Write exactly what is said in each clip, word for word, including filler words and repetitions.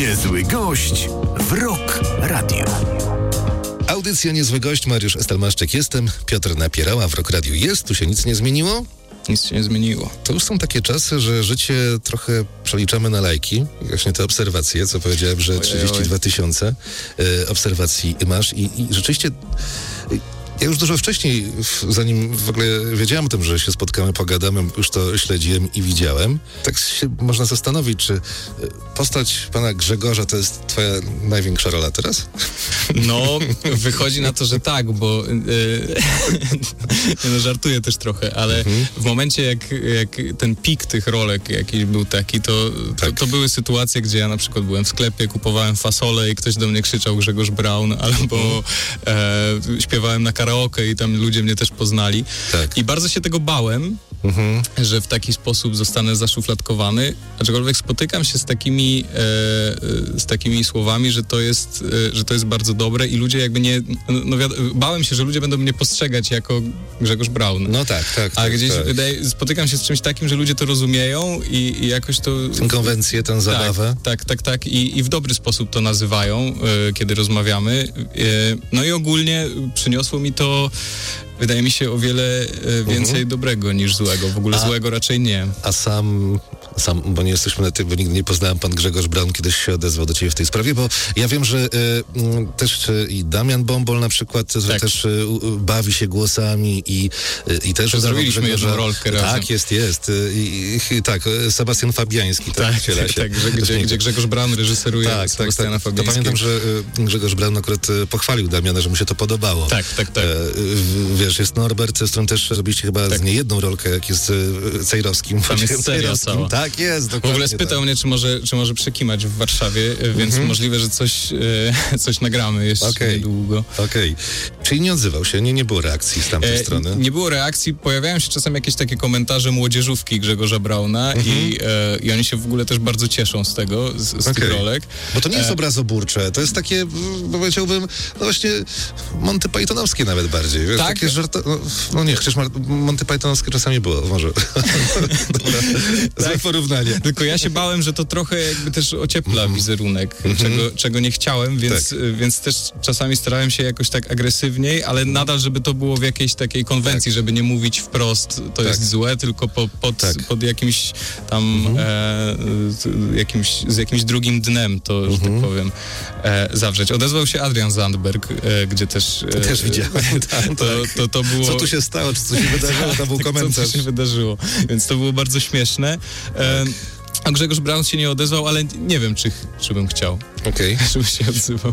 Niezły gość w Rock Radio. Audycja Niezły Gość, Mariusz Estelmaszczyk jestem, Piotr Napierała w Rock Radio jest, tu się nic nie zmieniło? Nic się nie zmieniło. To już są takie czasy, że życie trochę przeliczamy na lajki. Właśnie te obserwacje, co powiedziałem, że trzydzieści dwa tysiące y, obserwacji masz i, i rzeczywiście... Y, Ja już dużo wcześniej, zanim w ogóle wiedziałem o tym, że się spotkamy, pogadamy, już to śledziłem i widziałem. Tak się można zastanowić, czy postać pana Grzegorza to jest twoja największa rola teraz? No, wychodzi na to, że tak, bo yy, no, żartuję też trochę, ale mhm. w momencie jak, jak ten pik tych rolek jakiś był taki, to, tak. to, to były sytuacje, gdzie ja na przykład byłem w sklepie, kupowałem fasolę i ktoś do mnie krzyczał Grzegorz Braun, albo mhm. e, śpiewałem na karaoke i tam ludzie mnie też poznali. Tak. I bardzo się tego bałem, mhm. że w taki sposób zostanę zaszufladkowany, aczkolwiek spotykam się z takimi, e, z takimi słowami, że to jest, e, że to jest bardzo dobre i ludzie jakby nie... No, wiad- bałem się, że ludzie będą mnie postrzegać jako Grzegorz Braun. No tak, tak. A tak, gdzieś tak. Wydaje, spotykam się z czymś takim, że ludzie to rozumieją i, i jakoś to... Tę konwencję, tę zabawę. Tak, tak, tak, tak. I, i w dobry sposób to nazywają, e, kiedy rozmawiamy. E, no i ogólnie przyniosło mi to, wydaje mi się, o wiele więcej mhm. dobrego niż złego. W ogóle a, złego raczej nie. A sam, sam, bo nie jesteśmy na tym, bo nigdy nie poznałem, pan Grzegorz Braun kiedyś się odezwał do ciebie w tej sprawie, bo ja wiem, że y, y, też y, i Damian Bombol na przykład tak. też y, bawi się głosami i, y, i też... Zrobiliśmy Grzegorza, jedną rolkę razem. Tak, jest, jest. Y, y, y, tak, Sebastian Fabiański. Tak, tak, tak, tak że, gdzie, gdzie Grzegorz Braun reżyseruje tak, Sebastiana tak, tak. Fabiańskiego. To pamiętam, że y, Grzegorz Braun akurat y, pochwalił Damiana, że mu się to podobało. Tak, tak, tak. Y, wiesz, jest Norbert, z którym też robiliście chyba tak. z niejedną rolkę, jak jest y, Cejrowskim. Tam jest seria cała. Tak jest, dokładnie. W ogóle spytał tak. mnie, czy może, czy może przekimać w Warszawie, więc mm-hmm. możliwe, że coś, e, coś nagramy jeszcze okay. niedługo. Okej. Okay. Czyli nie odzywał się, nie, nie było reakcji z tamtej e, strony? Nie było reakcji, pojawiają się czasem jakieś takie komentarze młodzieżówki Grzegorza Brauna mm-hmm. i, e, i oni się w ogóle też bardzo cieszą z tego, z, z okay. tych rolek. Bo to nie jest e... obrazoburcze, to jest takie, powiedziałbym, no właśnie Monty Pythonowskie nawet bardziej. Wiesz, tak? Takie żarto... No, no nie, chociaż Monty Pythonowskie czasami było, może. Złe tak. porównanie. Tylko ja się bałem, że to trochę jakby też ociepla mm. wizerunek, mm-hmm. czego, czego nie chciałem, więc, tak. więc też czasami starałem się jakoś tak agresywniej, ale nadal, żeby to było w jakiejś takiej konwencji, tak. żeby nie mówić wprost, to tak. jest złe, tylko po, pod, tak. pod jakimś tam mm-hmm. e, jakimś, z jakimś drugim dnem to, mm-hmm. że tak powiem, e, zawrzeć. Odezwał się Adrian Zandberg, e, gdzie też... E, też widziałem. to, to, to, to było... Co tu się stało? Czy coś się wydarzyło? To był komentarz. Co tu się wydarzyło? Więc to było bardzo śmieszne. E, A Grzegorz Braun się nie odezwał, ale nie wiem, czy, czy bym chciał. Okej. Okay. Żeby się odzywał.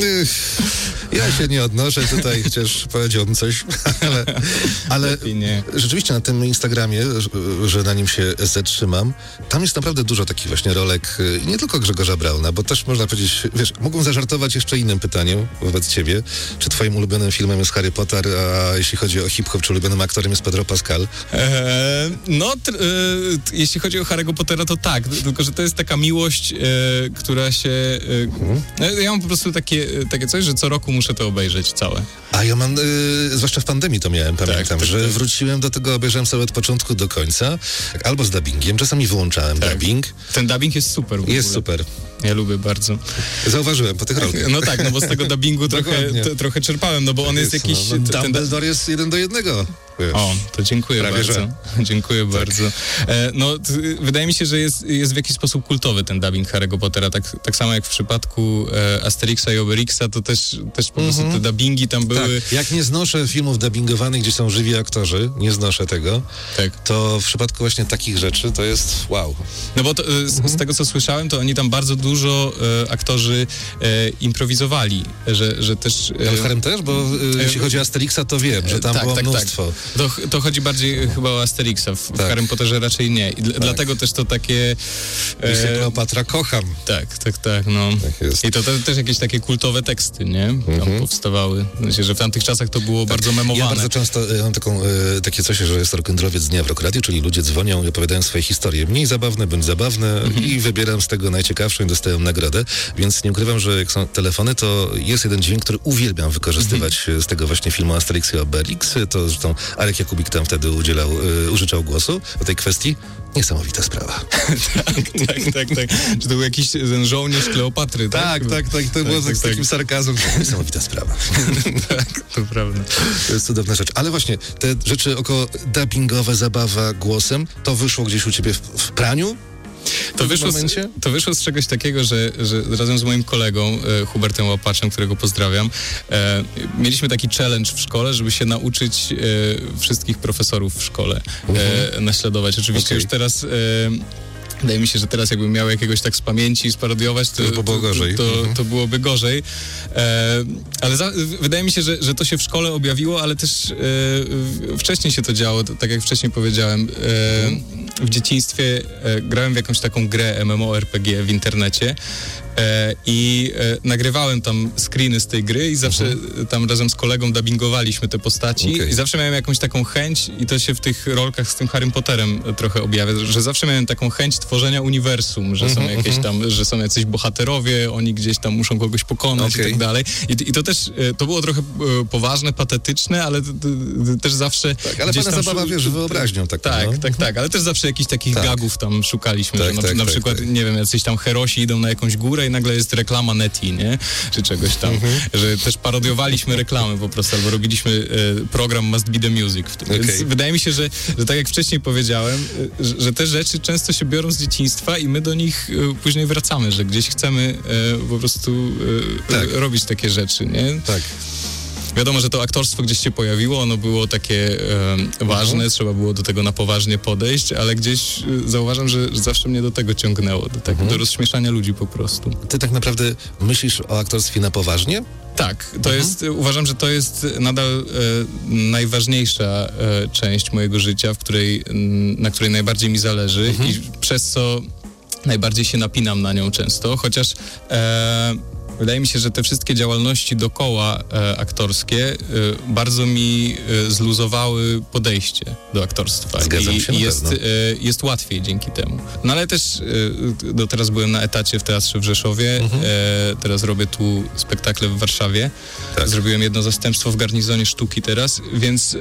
Ja się nie odnoszę tutaj, chociaż powiedziałbym coś, ale, ale rzeczywiście na tym Instagramie, że na nim się zatrzymam, tam jest naprawdę dużo takich właśnie rolek, i nie tylko Grzegorza Brauna, bo też można powiedzieć, wiesz, mógłbym zażartować jeszcze innym pytaniem wobec ciebie, czy twoim ulubionym filmem jest Harry Potter, a jeśli chodzi o hip-hop, czy ulubionym aktorem jest Pedro Pascal? Eee, no, tr- e, jeśli chodzi o Harry'ego Pottera, to tak, tylko że to jest taka miłość, e, która się... E, mhm. Ja mam po prostu takie, takie coś, że co roku muszę to obejrzeć całe. A ja mam, y, zwłaszcza w pandemii to miałem, pamiętam, tak, tak, że tak. wróciłem do tego, obejrzałem sobie od początku do końca, albo z dubbingiem, czasami wyłączałem tak. dubbing. Ten dubbing jest super w ogóle. Jest super. Ja lubię bardzo. Zauważyłem po tych rolkach. No tak, no bo z tego dubbingu trochę, t- trochę czerpałem, no bo on jest, jest jakiś... No, no, ten, Dumbledore ten... jest jeden do jednego. Wiesz. O, to dziękuję Prawie bardzo. Że. Dziękuję tak. bardzo. E, no, t- wydaje mi się, że jest, jest w jakiś sposób kultowy ten dubbing Harry'ego Pottera, tak, tak samo jak w przypadku e, Asterixa i Obelixa, to też, też po prostu mm-hmm. te dubbingi tam były... Tak. Jak nie znoszę filmów dubbingowanych, gdzie są żywi aktorzy, nie znoszę tego, tak. to w przypadku właśnie takich rzeczy to jest wow. No bo to, z, mm-hmm. z tego, co słyszałem, to oni tam bardzo dużo e, aktorzy e, improwizowali, że, że też... E, w Harrym też? Bo e, jeśli chodzi o Asterixa, to wiem, że tam tak, było tak, mnóstwo. Tak. To, to chodzi bardziej chyba o Asterixa, w, tak. w Harrym Potterze raczej nie. I d- tak. Dlatego też to takie... E, Kleopatra kocham. Tak, tak, tak, no. Tak jest. I to te, też jakieś takie kultowe teksty, nie? Tam mm-hmm. powstawały. Myślę, że w tamtych czasach to było tak. bardzo memowane. Ja bardzo często e, mam taką, e, takie coś, że jest rock'n'rollowiec dnia w Rock Radio, czyli ludzie dzwonią i opowiadają swoje historie. Mniej zabawne, bądź zabawne mm-hmm. i wybieram z tego najciekawszą i dostaję nagrodę. Więc nie ukrywam, że jak są telefony, to jest jeden dźwięk, który uwielbiam wykorzystywać mm-hmm. z tego właśnie filmu Asterix i Obelix. To zresztą Arek Jakubik tam wtedy udzielał, y, użyczał głosu o tej kwestii. Niesamowita sprawa. tak, tak, tak, tak. Czy to był jakiś ten żołnierz Kleopatry, tak? Tak, tak, tak. To tak, było tak, z tak. takim sarkazmem. Niesamowita sprawa. tak, to prawda. To jest cudowna rzecz. Ale właśnie, te rzeczy około dubbingowe, zabawa głosem, to wyszło gdzieś u ciebie w, w praniu? To wyszło, z, to wyszło z czegoś takiego, że, że razem z moim kolegą e, Hubertem Łapaczem, którego pozdrawiam, e, mieliśmy taki challenge w szkole, żeby się nauczyć e, wszystkich profesorów w szkole e, naśladować. Oczywiście okay. już teraz... E, Wydaje mi się, że teraz jakbym miał jakiegoś tak z pamięci sparodiować, to, to, było gorzej. to, to, to byłoby gorzej. E, ale za, wydaje mi się, że, że to się w szkole objawiło, ale też e, wcześniej się to działo, to, tak jak wcześniej powiedziałem. E, w dzieciństwie e, grałem w jakąś taką grę MMORPG w internecie e, i e, nagrywałem tam screeny z tej gry i zawsze mhm. tam razem z kolegą dubbingowaliśmy te postaci okay. i zawsze miałem jakąś taką chęć i to się w tych rolkach z tym Harrym Potterem trochę objawia, że zawsze miałem taką chęć tworzenia uniwersum, że są mm-hmm, jakieś tam, że są jacyś bohaterowie, oni gdzieś tam muszą kogoś pokonać okay. i tak dalej. I, I to też, to było trochę poważne, poważne, ale t, t, t, też zawsze... Tak, ale pana zabawa, sz... wiesz, wyobraźnią. Tak, tak, no? tak, tak, ale też zawsze jakichś takich tak. gagów tam szukaliśmy, tak, że na, tak, na tak, przykład, tak. nie wiem, jacyś tam herosi idą na jakąś górę i nagle jest reklama Neti, nie? Czy czegoś tam. Mm-hmm. Że też parodiowaliśmy reklamy po prostu, albo robiliśmy e, program Must Be The Music. Okay. Więc wydaje mi się, że, że tak jak wcześniej powiedziałem, że, że te rzeczy często się biorą z dzieciństwa i my do nich e, później wracamy, że gdzieś chcemy e, po prostu e, tak. e, robić takie rzeczy, nie? Tak. Wiadomo, że to aktorstwo gdzieś się pojawiło, ono było takie e, ważne, mhm. trzeba było do tego na poważnie podejść, ale gdzieś e, zauważam, że, że zawsze mnie do tego ciągnęło, do, tak, mhm. do rozśmieszania ludzi po prostu. Ty tak naprawdę myślisz o aktorstwie na poważnie? Tak, to mhm. jest, uważam, że to jest nadal e, najważniejsza e, część mojego życia, w której, m, na której najbardziej mi zależy mhm. i przez co najbardziej się napinam na nią często, chociaż e, wydaje mi się, że te wszystkie działalności dookoła e, aktorskie e, bardzo mi e, zluzowały podejście do aktorstwa. Zgadzam I, się i na jest, pewno. e, jest łatwiej dzięki temu. No ale też e, do teraz byłem na etacie w Teatrze w Rzeszowie, mhm. e, teraz robię tu spektakle w Warszawie. Tak. Zrobiłem jedno zastępstwo w Garnizonie Sztuki teraz, więc e,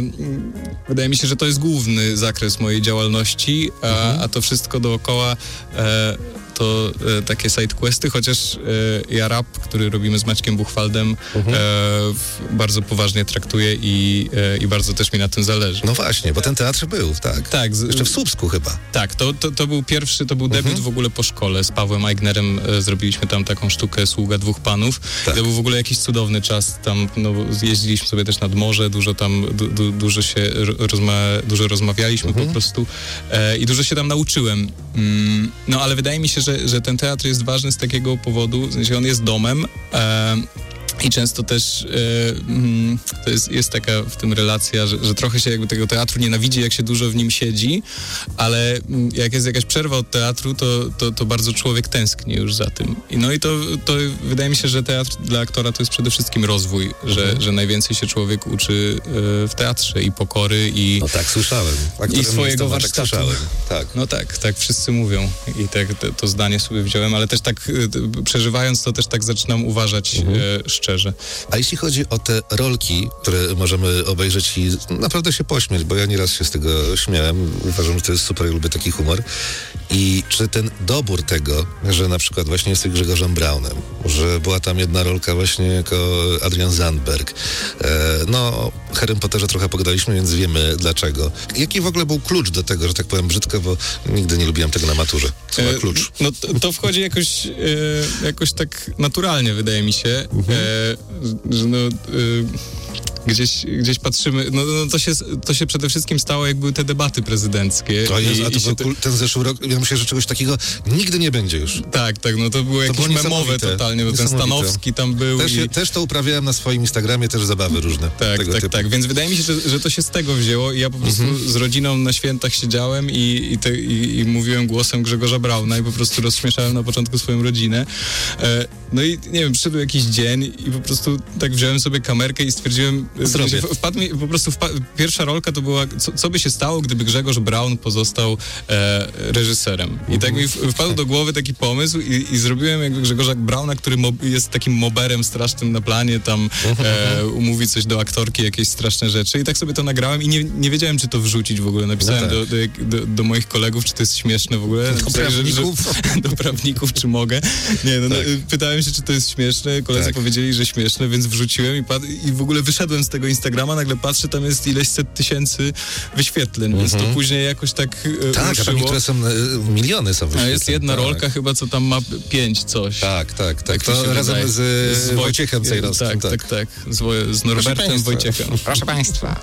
wydaje mi się, że to jest główny zakres mojej działalności, a, mhm. a to wszystko dookoła e, to e, takie sidequesty, chociaż e, ja rap, który robimy z Maćkiem Buchwaldem, mhm. e, w, bardzo poważnie traktuję i, e, i bardzo też mi na tym zależy. No właśnie, bo ten teatr był, tak. Tak. Z, Jeszcze w Słupsku chyba. Tak, to, to, to był pierwszy, to był debiut mhm. w ogóle po szkole. Z Pawłem Aignerem e, zrobiliśmy tam taką sztukę Sługa dwóch panów. Tak. To był w ogóle jakiś cudowny czas. Tam no, jeździliśmy sobie też nad morze, dużo tam, du, du, dużo się rozma, dużo rozmawialiśmy mhm. po prostu e, i dużo się tam nauczyłem. Mm, no ale wydaje mi się, że, że ten teatr jest ważny z takiego powodu, w sensie on jest domem e, i często też e, mm, to jest, jest taka w tym relacja, że, że trochę się jakby tego teatru nienawidzi, jak się dużo w nim siedzi, ale mm, jak jest jakaś przerwa od teatru, to, to, to bardzo człowiek tęskni już za tym. I no i to, to wydaje mi się, że teatr dla aktora to jest przede wszystkim rozwój, że, mhm. że najwięcej się człowiek uczy e, w teatrze i pokory i... No tak, słyszałem. I swojego warsztatu. Tak, słyszałem. Tak. No tak, tak wszyscy mówią i tak to, to zdanie sobie wziąłem, ale też tak e, przeżywając to też tak zaczynam uważać mhm. e, szczerze. A jeśli chodzi o te rolki, które możemy obejrzeć i naprawdę się pośmiać, bo ja nieraz się z tego śmiałem, uważam, że to jest super, lubię taki humor. I czy ten dobór tego, że na przykład właśnie jesteś Grzegorzem Braunem, że była tam jedna rolka właśnie jako Adrian Zandberg, e, no o Harrym Potterze trochę pogadaliśmy, więc wiemy dlaczego. Jaki w ogóle był klucz do tego, że tak powiem brzydko, bo nigdy nie lubiłem tego na maturze. Co ma klucz? E, no to, to wchodzi jakoś, e, jakoś tak naturalnie, wydaje mi się, mhm. e, że no... E, Gdzieś, gdzieś patrzymy, no, no to, się, to się przede wszystkim stało, jak były te debaty prezydenckie. To jest, i, a to i się ten, ten zeszły rok, ja myślę, że czegoś takiego nigdy nie będzie już. Tak, tak, no to było jakieś to memowe totalnie, bo ten Stanowski tam był. Też, i... też to uprawiałem na swoim Instagramie, też zabawy różne. Tak, tak, typu. tak, więc wydaje mi się, że, że to się z tego wzięło i ja po prostu mhm. z rodziną na świętach siedziałem i, i, te, i, i mówiłem głosem Grzegorza Brauna i po prostu rozśmieszałem na początku swoją rodzinę. E, no i nie wiem, przyszedł jakiś dzień i po prostu tak wziąłem sobie kamerkę i stwierdziłem, Zrobię. Wpadł mi, po prostu wpa- pierwsza rolka to była, co, co by się stało, gdyby Grzegorz Braun pozostał e, reżyserem. I tak mi wpadł do głowy taki pomysł i, i zrobiłem jakby Grzegorza Brauna, który mob- jest takim moberem strasznym na planie, tam e, mówi coś do aktorki, jakieś straszne rzeczy. I tak sobie to nagrałem i nie, nie wiedziałem, czy to wrzucić w ogóle. Napisałem no tak. do, do, do, do moich kolegów, czy to jest śmieszne w ogóle. Do prawników? Że, że, do prawników, czy mogę. Nie, no, tak. no pytałem się, czy to jest śmieszne. Koledzy tak. powiedzieli, że śmieszne, więc wrzuciłem i, pad- i w ogóle wyszedłem z tego Instagrama, nagle patrzę, tam jest ileś set tysięcy wyświetleń, mm-hmm. więc to później jakoś tak e, Tak, ruszyło. a niektóre są, e, miliony są wyświetleń. A jest jedna tak. rolka chyba, co tam ma pięć coś. Tak, tak, tak. tak to razem wydaje. z, z Woj- Wojciechem Cejrowskim. Tak, tak, tak, tak. Z, z Norbertem Wojciechem. Proszę państwa.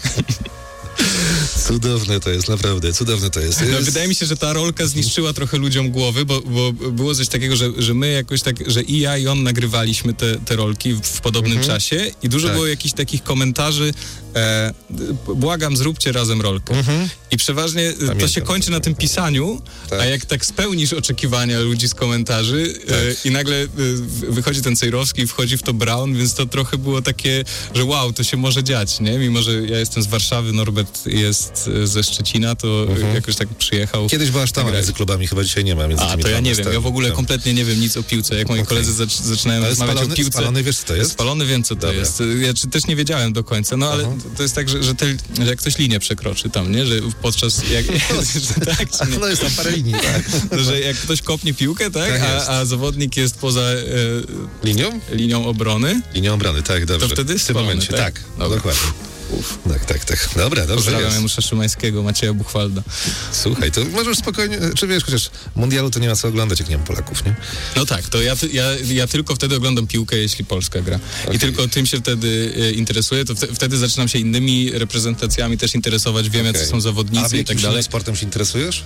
Cudowne to jest, naprawdę, cudowne to jest. No, jest... wydaje mi się, że ta rolka zniszczyła trochę ludziom głowy, bo, bo było coś takiego, że, że my jakoś tak, że i ja i on nagrywaliśmy te, te rolki w, w podobnym mhm. czasie i dużo tak. było jakichś takich komentarzy, e, błagam, zróbcie razem rolkę. Mhm. I przeważnie Pamiętam, to się kończy na tym pisaniu, tak. a jak tak spełnisz oczekiwania ludzi z komentarzy tak. e, i nagle e, wychodzi ten Cejrowski i wchodzi w to Braun, więc to trochę było takie, że wow, to się może dziać, nie? Mimo, że ja jestem z Warszawy, Norbert jest ze Szczecina, to mhm. jakoś tak przyjechał. Kiedyś była sztama między klubami, chyba dzisiaj nie ma. Między A, to ja nie wiem, ja w ogóle kompletnie nie wiem nic o piłce. Jak moi okay. koledzy zac- zaczynają ale rozmawiać spalony, o piłce... Spalony wiesz, co to jest? Spalony wiem, co to Dobra. jest. Ja czy, też nie wiedziałem do końca, no ale uh-huh. to jest tak, że, że, te, że jak ktoś linię przekroczy tam, nie? Że podczas... Jak, że tak, czy nie? No jest tam parę linii, tak. No, że jak ktoś kopnie piłkę, tak? tak a, a zawodnik jest poza... E, linią? Linią obrony. Linią obrony, tak, dobrze. To wtedy jest w tym spalony, momencie, tak? tak, no, dokładnie. Uf. Tak, tak, tak. Dobra, dobrze. Pozdrawiam Janusza Szymańskiego, Macieja Buchwalda. Słuchaj, to możesz spokojnie, czy wiesz, chociaż mundialu to nie ma co oglądać, jak nie ma Polaków, nie? No tak, to ja, ja, ja tylko wtedy oglądam piłkę, jeśli Polska gra. Okay. I tylko tym się wtedy e, interesuję, to w, wtedy zaczynam się innymi reprezentacjami też interesować, wiem, okay. jacy są zawodnicy A i tak dalej. A sportem się interesujesz?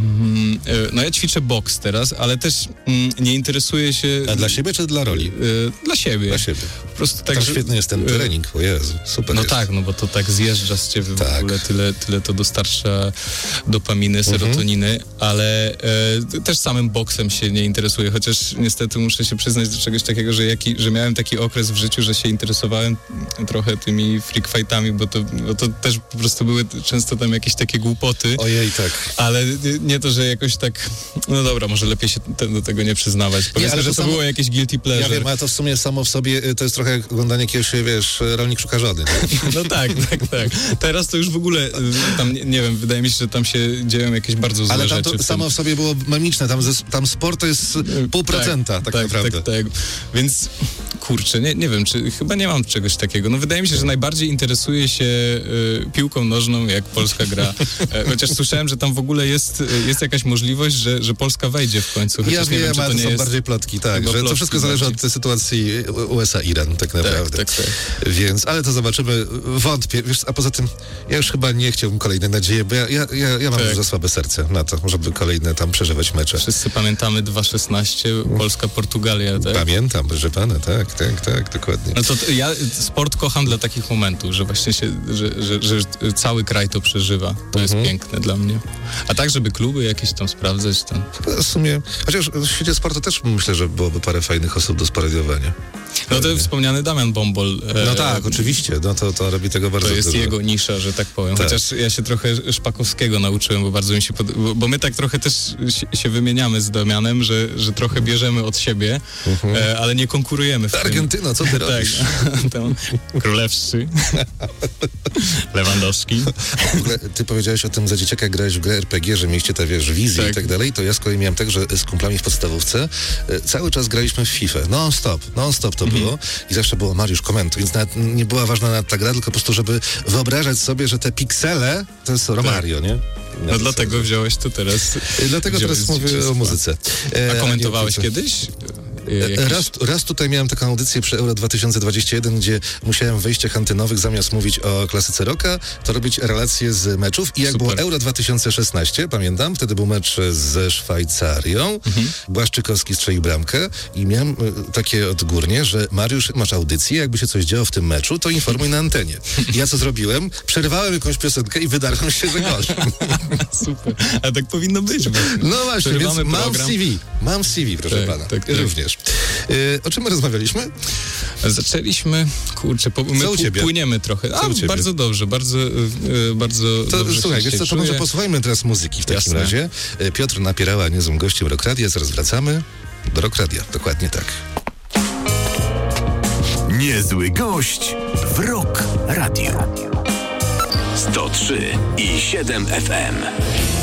Mm, e, no ja ćwiczę boks teraz, ale też mm, nie interesuję się... A dla siebie czy dla roli? E, dla siebie. Dla siebie. Po prostu tak, tak że, świetny jest ten trening, o Jezu, super No jest. tak, no bo to tak zjeżdża z ciebie tak. w ogóle, tyle, tyle to dostarcza dopaminy, serotoniny, mhm. ale e, też samym boksem się nie interesuję, chociaż niestety muszę się przyznać do czegoś takiego, że, jaki, że miałem taki okres w życiu, że się interesowałem trochę tymi freak fightami, bo to, bo to też po prostu były często tam jakieś takie głupoty. Ojej, tak. Ale nie to, że jakoś tak, no dobra, może lepiej się te, do tego nie przyznawać. Powiedzmy, nie, że to, to samo, było jakieś guilty pleasure. Ja wiem, ale to w sumie samo w sobie, to jest trochę jak oglądanie jakiegoś, wiesz, rolnik szuka żony. No tak, tak, tak. Teraz to już w ogóle, tam, nie, nie wiem, wydaje mi się, że tam się dzieją jakieś bardzo złe ale rzeczy. Ale to samo w sobie było memiczne, tam, ze, tam sport to jest pół procenta, tak, tak, tak naprawdę. Tak, tak, więc, kurczę, nie, nie wiem, czy chyba nie mam czegoś takiego. No wydaje mi się, że najbardziej interesuję się y, piłką nożną, jak Polska gra. E, chociaż słyszałem, że tam w ogóle jest, jest jakaś możliwość, że, że Polska wejdzie w końcu. Chociaż ja nie wiem, wiem, czy ale to to są jest... bardziej plotki, tak, że plotki to wszystko zależy bardziej. od tej sytuacji U S A-Iran, tak naprawdę. Tak, tak, tak. Więc, ale to zobaczymy, wątpię, wiesz, a poza tym ja już chyba nie chciałbym kolejnej nadziei, bo ja, ja, ja, ja mam tak. już za słabe serce na to, żeby kolejne tam przeżywać mecze. Wszyscy pamiętamy dwa szesnaście, Polska-Portugalia, tak? Pamiętam, proszę pana, tak, tak, tak, dokładnie. No to ja sport kocham dla takich momentów, że właśnie się, że, że, że cały kraj to przeżywa. To mhm. jest piękne dla mnie. A tak, żeby kluby jakieś tam sprawdzać, tam. W sumie, chociaż w świecie sportu też myślę, że byłoby parę fajnych osób do sparodiowania. No to wspomniany Damian Bombol. E, no tak, oczywiście, no to, to robi tego bardzo dużo. To jest dużo. jego nisza, że tak powiem. Tak. Chociaż ja się trochę Szpakowskiego nauczyłem, bo bardzo mi się pod... bo, bo my tak trochę też się, się wymieniamy z Damianem, że, że trochę bierzemy od siebie, uh-huh. e, ale nie konkurujemy w tym. Argentyno, co ty robisz? Tak. Królewscy. Lewandowski. W ogóle ty powiedziałeś o tym za dzieciaka, jak grałeś w grę R P G, że mieliście te, wiesz, wizje tak. i tak dalej, to ja z kolei miałem tak, że z kumplami w podstawówce e, cały czas graliśmy w FIFA. Non stop, non stop to mm-hmm. było i zawsze było Mariusz komentuj, więc nawet nie była ważna nawet ta gra, tylko po prostu, żeby wyobrażać sobie, że te piksele to jest Romario, tak. nie? No, no dlatego wziąłeś to teraz. Dlatego teraz mówię o muzyce. E, A komentowałeś kiedyś? Raz, raz tutaj miałem taką audycję przy Euro dwa tysiące dwudziestym pierwszym, gdzie musiałem w wejściach antynowych zamiast mówić o klasyce rocka, to robić relacje z meczów i jak Super. Było Euro dwa tysiące szesnaście, pamiętam, wtedy był mecz ze Szwajcarią, mhm. Błaszczykowski strzelił bramkę i miałem y, takie odgórnie, że Mariusz, masz audycję, jakby się coś działo w tym meczu, to informuj na antenie. I ja co zrobiłem? Przerwałem jakąś piosenkę i wydarłem się, że gość. Super, a tak powinno być. No właśnie, więc mam w C V, mam w C V, proszę tak, pana, tak, tak. również. Yy, o czym my rozmawialiśmy? Zaczęliśmy, kurczę, po, my Co u pu- ciebie? płyniemy trochę. A, Co u ciebie? bardzo dobrze, bardzo, yy, bardzo To dobrze słuchaj, się wiesz co, to czuję. może posłuchajmy teraz muzyki w takim Jasne. razie. Yy, Piotr Napierała, niezłym gościem Rock Radia. Zaraz wracamy do Rock Radia. Dokładnie tak. Niezły gość w Rock Radio. sto trzy i siedem F M.